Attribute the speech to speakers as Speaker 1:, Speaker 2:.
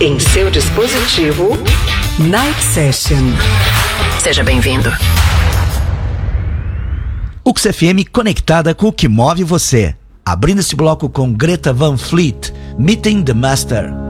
Speaker 1: Em seu dispositivo,
Speaker 2: Night Session.
Speaker 1: Seja bem-vindo.
Speaker 3: UX FM conectada com o que move você. Abrindo esse bloco com Greta Van Fleet, Meeting the Master.